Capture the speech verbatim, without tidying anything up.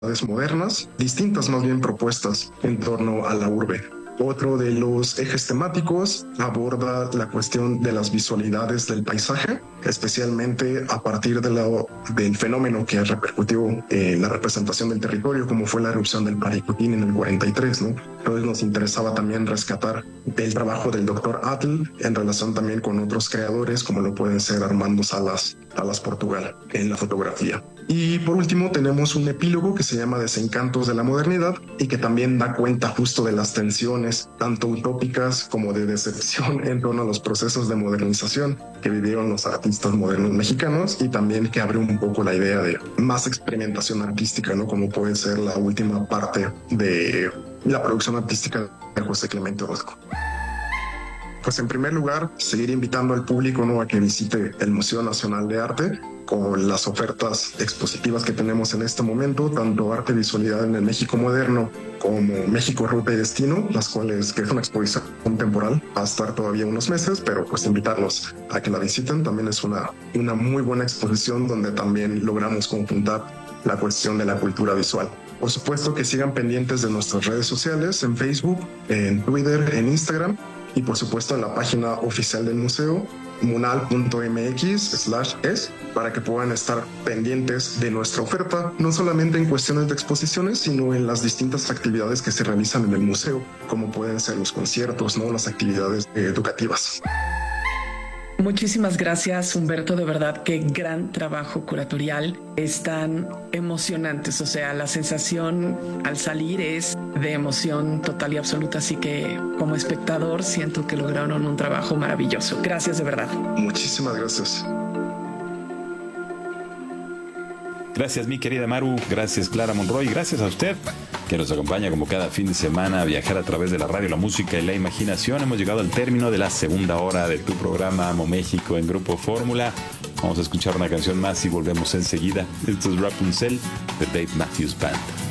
modernas, distintas más bien propuestas en torno a la urbe. Otro de los ejes temáticos aborda la cuestión de las visualidades del paisaje, especialmente a partir de la, del fenómeno que repercutió en la representación del territorio, como fue la erupción del Paricutín en el cuarenta y tres, ¿no? Entonces nos interesaba también rescatar el trabajo del doctor Atl en relación también con otros creadores, como lo pueden ser Armando Salas, Salas Portugal, en la fotografía. Y por último tenemos un epílogo que se llama Desencantos de la Modernidad y que también da cuenta justo de las tensiones tanto utópicas como de decepción en torno a los procesos de modernización que vivieron los artistas modernos mexicanos, y también que abre un poco la idea de más experimentación artística, ¿no? Como puede ser la última parte de la producción artística de José Clemente Orozco. Pues en primer lugar, seguir invitando al público, ¿no?, a que visite el Museo Nacional de Arte con las ofertas expositivas que tenemos en este momento, tanto Arte y Visualidad en el México Moderno como México Ruta y Destino, las cuales, que es una exposición temporal, va a estar todavía unos meses, pero pues invitarlos a que la visiten. También es una, una muy buena exposición donde también logramos conjuntar la cuestión de la cultura visual. Por supuesto que sigan pendientes de nuestras redes sociales, en Facebook, en Twitter, en Instagram, y por supuesto en la página oficial del museo, munal punto m x slash es, para que puedan estar pendientes de nuestra oferta, no solamente en cuestiones de exposiciones, sino en las distintas actividades que se realizan en el museo, como pueden ser los conciertos, ¿no?, las actividades educativas. Muchísimas gracias, Humberto. De verdad, qué gran trabajo curatorial. Están emocionantes. O sea, la sensación al salir es de emoción total y absoluta. Así que como espectador siento que lograron un trabajo maravilloso. Gracias, de verdad. Muchísimas gracias. Gracias, mi querida Maru. Gracias, Clara Monroy. Gracias a usted que nos acompaña como cada fin de semana a viajar a través de la radio, la música y la imaginación. Hemos llegado al término de la segunda hora de tu programa Amo México en Grupo Fórmula. Vamos a escuchar una canción más y volvemos enseguida. Esto es Rapunzel de Dave Matthews Band.